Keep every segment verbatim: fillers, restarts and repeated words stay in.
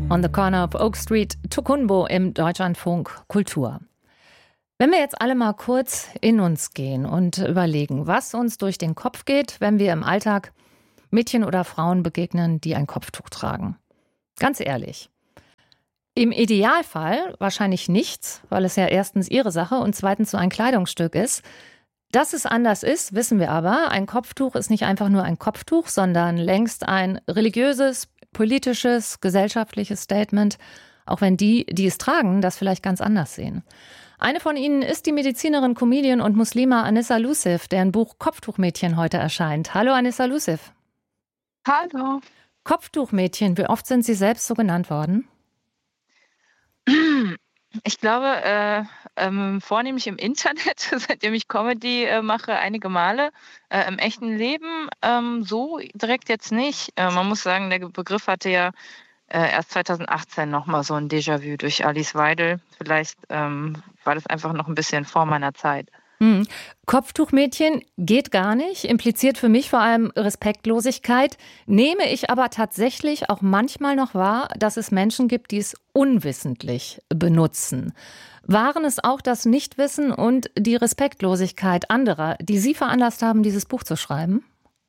On the Corner of Oak Street, Tokunbo im Deutschlandfunk Kultur. Wenn wir jetzt alle mal kurz in uns gehen und überlegen, was uns durch den Kopf geht, wenn wir im Alltag Mädchen oder Frauen begegnen, die ein Kopftuch tragen. Ganz ehrlich. Im Idealfall wahrscheinlich nichts, weil es ja erstens ihre Sache und zweitens so ein Kleidungsstück ist. Dass es anders ist, wissen wir aber. Ein Kopftuch ist nicht einfach nur ein Kopftuch, sondern längst ein religiöses, politisches, gesellschaftliches Statement, auch wenn die, die es tragen, das vielleicht ganz anders sehen. Eine von ihnen ist die Medizinerin, Comedian und Muslima Anissa Lusif, deren Buch Kopftuchmädchen heute erscheint. Hallo Anissa Lusif. Hallo. Kopftuchmädchen, wie oft sind Sie selbst so genannt worden? Ich glaube, äh, ähm, vornehmlich im Internet, seitdem ich Comedy äh, mache, einige Male. Äh, im echten Leben ähm, so direkt jetzt nicht. Äh, man muss sagen, der Begriff hatte ja äh, erst zweitausendachtzehn nochmal so ein Déjà-vu durch Alice Weidel. Vielleicht ähm, war das einfach noch ein bisschen vor meiner Zeit. Hm. Kopftuchmädchen geht gar nicht, impliziert für mich vor allem Respektlosigkeit. Nehme ich aber tatsächlich auch manchmal noch wahr, dass es Menschen gibt, die es unwissentlich benutzen. Waren es auch das Nichtwissen und die Respektlosigkeit anderer, die Sie veranlasst haben, dieses Buch zu schreiben?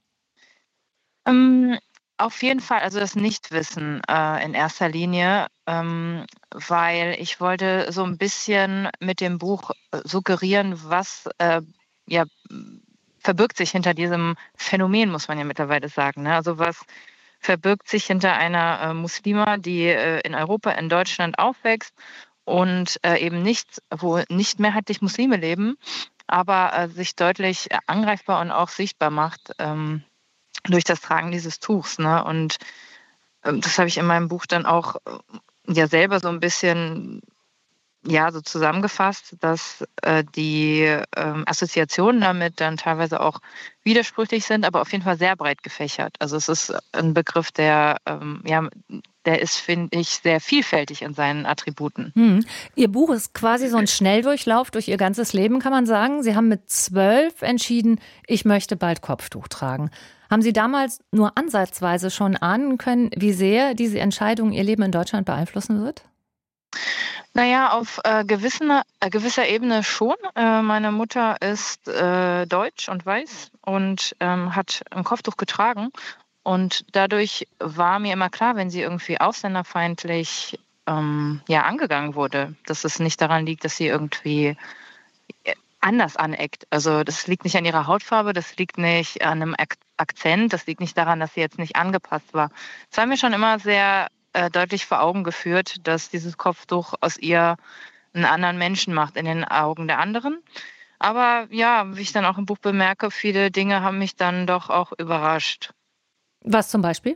Ähm, auf jeden Fall, also das Nichtwissen äh, in erster Linie, ähm, weil ich wollte so ein bisschen mit dem Buch äh, suggerieren, was äh, ja verbirgt sich hinter diesem Phänomen, muss man ja mittlerweile sagen. Ne? Also was verbirgt sich hinter einer äh, Muslima, die äh, in Europa, in Deutschland aufwächst und äh, eben nicht, wo nicht mehrheitlich Muslime leben, aber äh, sich deutlich angreifbar und auch sichtbar macht ähm, durch das Tragen dieses Tuchs. Ne? Und ähm, das habe ich in meinem Buch dann auch äh, ja selber so ein bisschen ja so zusammengefasst, dass äh, die ähm, Assoziationen damit dann teilweise auch widersprüchlich sind, aber auf jeden Fall sehr breit gefächert. Also es ist ein Begriff, der ähm, ja, der ist, finde ich, sehr vielfältig in seinen Attributen. Hm. Ihr Buch ist quasi so ein Schnelldurchlauf durch Ihr ganzes Leben, kann man sagen. Sie haben mit zwölf entschieden, ich möchte bald Kopftuch tragen. Haben Sie damals nur ansatzweise schon ahnen können, wie sehr diese Entscheidung Ihr Leben in Deutschland beeinflussen wird? Naja, auf äh, gewisser, äh, gewisser Ebene schon. Äh, meine Mutter ist äh, deutsch und weiß und ähm, hat ein Kopftuch getragen. Und dadurch war mir immer klar, wenn sie irgendwie ausländerfeindlich ähm, ja, angegangen wurde, dass es nicht daran liegt, dass sie irgendwie anders aneckt. Also das liegt nicht an ihrer Hautfarbe, das liegt nicht an einem Ak- Akzent, das liegt nicht daran, dass sie jetzt nicht angepasst war. Es war mir schon immer sehr äh, deutlich vor Augen geführt, dass dieses Kopftuch aus ihr einen anderen Menschen macht in den Augen der anderen. Aber ja, wie ich dann auch im Buch bemerke, viele Dinge haben mich dann doch auch überrascht. Was zum Beispiel?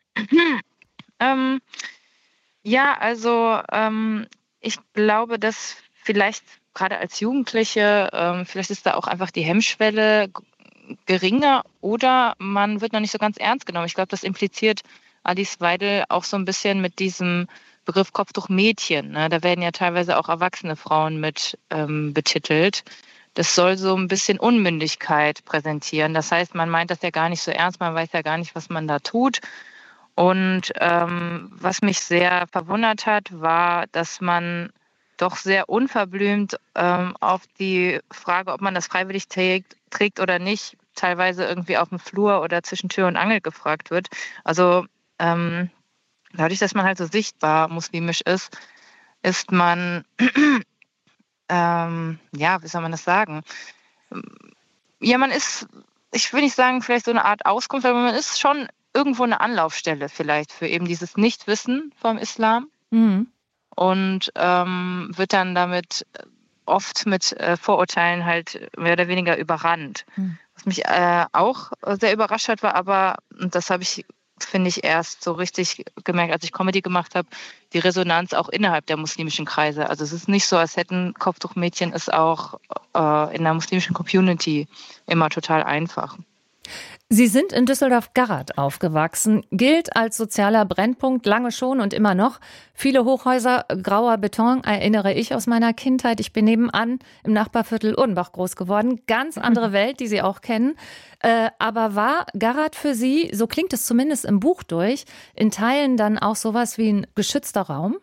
ähm, ja, also ähm, ich glaube, dass vielleicht gerade als Jugendliche, ähm, vielleicht ist da auch einfach die Hemmschwelle g- geringer oder man wird noch nicht so ganz ernst genommen. Ich glaube, das impliziert Alice Weidel auch so ein bisschen mit diesem Begriff Kopftuch Mädchen. Ne? Da werden ja teilweise auch erwachsene Frauen mit ähm, betitelt. Das soll so ein bisschen Unmündigkeit präsentieren. Das heißt, man meint das ja gar nicht so ernst, man weiß ja gar nicht, was man da tut. Und ähm, was mich sehr verwundert hat, war, dass man doch sehr unverblümt ähm, auf die Frage, ob man das freiwillig trägt, trägt oder nicht, teilweise irgendwie auf dem Flur oder zwischen Tür und Angel gefragt wird. Also ähm, dadurch, dass man halt so sichtbar muslimisch ist, ist man, ähm, ja, wie soll man das sagen? Ja, man ist, ich will nicht sagen, vielleicht so eine Art Auskunft, aber man ist schon irgendwo eine Anlaufstelle vielleicht für eben dieses Nichtwissen vom Islam Mhm. und ähm, wird dann damit oft mit äh, Vorurteilen halt mehr oder weniger überrannt. Mhm. Was mich äh, auch sehr überrascht hat, war aber, und das habe ich, finde ich, erst so richtig gemerkt, als ich Comedy gemacht habe, die Resonanz auch innerhalb der muslimischen Kreise. Also es ist nicht so, als hätten Kopftuchmädchen es auch äh, in der muslimischen Community immer total einfach. Sie sind in Düsseldorf-Garratt aufgewachsen, gilt als sozialer Brennpunkt lange schon und immer noch. Viele Hochhäuser, grauer Beton, erinnere ich aus meiner Kindheit. Ich bin nebenan im Nachbarviertel Urdenbach groß geworden. Ganz andere Welt, die Sie auch kennen. Äh, aber war Garratt für Sie, so klingt es zumindest im Buch durch, in Teilen dann auch sowas wie ein geschützter Raum?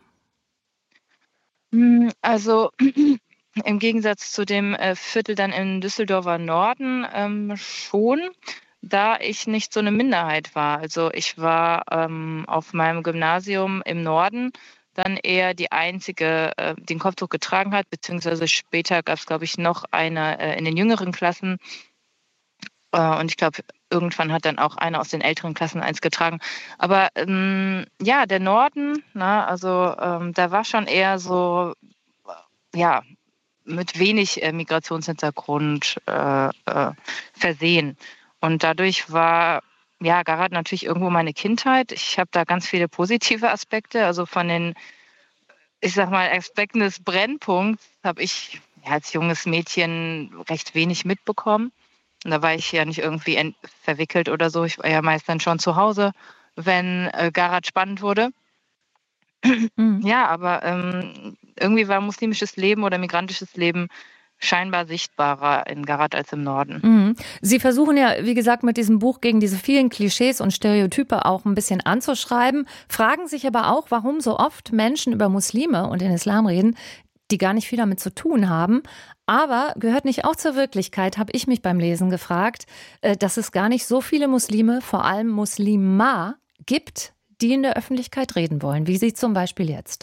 Also im Gegensatz zu dem äh, Viertel dann im Düsseldorfer Norden ähm, schon, da ich nicht so eine Minderheit war. Also ich war ähm, auf meinem Gymnasium im Norden dann eher die einzige, äh, die den Kopftuch getragen hat, beziehungsweise später gab es, glaube ich, noch eine äh, in den jüngeren Klassen. Äh, und ich glaube, irgendwann hat dann auch einer aus den älteren Klassen eins getragen. Aber ähm, ja, der Norden, na, also ähm, da war schon eher so, ja, mit wenig äh, Migrationshintergrund äh, äh, versehen. Und dadurch war ja Garratt natürlich irgendwo meine Kindheit. Ich habe da ganz viele positive Aspekte. Also von den, ich sag mal, Aspekten des Brennpunkts habe ich ja, als junges Mädchen recht wenig mitbekommen. Und da war ich ja nicht irgendwie ent- verwickelt oder so. Ich war ja meist dann schon zu Hause, wenn äh, Garratt spannend wurde. Mhm. Ja, aber ähm, irgendwie war muslimisches Leben oder migrantisches Leben scheinbar sichtbarer in Garratt als im Norden. Mhm. Sie versuchen ja, wie gesagt, mit diesem Buch gegen diese vielen Klischees und Stereotype auch ein bisschen anzuschreiben, fragen sich aber auch, warum so oft Menschen über Muslime und den Islam reden, die gar nicht viel damit zu tun haben. Aber gehört nicht auch zur Wirklichkeit, habe ich mich beim Lesen gefragt, äh, dass es gar nicht so viele Muslime, vor allem Muslima, gibt, die in der Öffentlichkeit reden wollen, wie Sie zum Beispiel jetzt.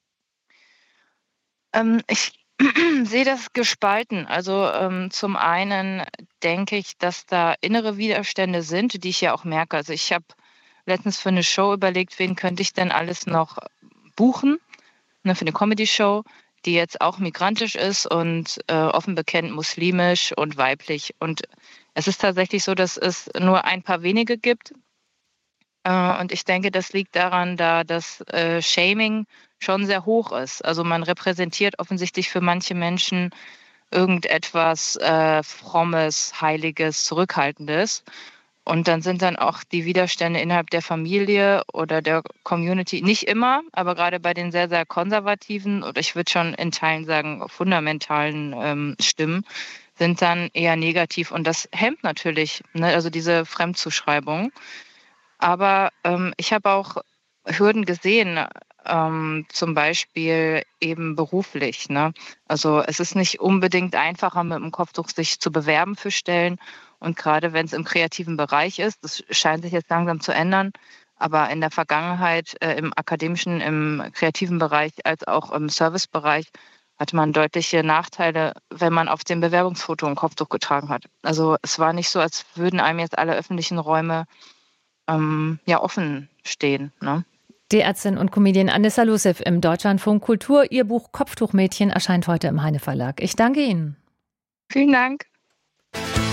Ähm, ich sehe das gespalten. Also ähm, zum einen denke ich, dass da innere Widerstände sind, die ich ja auch merke. Also ich habe letztens für eine Show überlegt, wen könnte ich denn alles noch buchen, ne, für eine Comedy-Show, die jetzt auch migrantisch ist und äh, offen bekennt muslimisch und weiblich. Und es ist tatsächlich so, dass es nur ein paar wenige gibt. Äh, und ich denke, das liegt daran, da das äh, Shaming schon sehr hoch ist. Also man repräsentiert offensichtlich für manche Menschen irgendetwas äh, Frommes, Heiliges, Zurückhaltendes. Und dann sind dann auch die Widerstände innerhalb der Familie oder der Community, nicht immer, aber gerade bei den sehr, sehr konservativen oder ich würde schon in Teilen sagen fundamentalen ähm, Stimmen, sind dann eher negativ. Und das hemmt natürlich, ne, also diese Fremdzuschreibung. Aber ähm, ich habe auch Hürden gesehen, ähm, zum Beispiel eben beruflich. Ne? Also es ist nicht unbedingt einfacher, mit dem Kopftuch sich zu bewerben für Stellen. Und gerade wenn es im kreativen Bereich ist, das scheint sich jetzt langsam zu ändern, aber in der Vergangenheit äh, im akademischen, im kreativen Bereich als auch im Servicebereich hatte man deutliche Nachteile, wenn man auf dem Bewerbungsfoto ein Kopftuch getragen hat. Also es war nicht so, als würden einem jetzt alle öffentlichen Räume ähm, ja, offen stehen. Ne? Die Ärztin und Comedian Anissa Lusev im Deutschlandfunk Kultur. Ihr Buch Kopftuchmädchen erscheint heute im Heine Verlag. Ich danke Ihnen. Vielen Dank.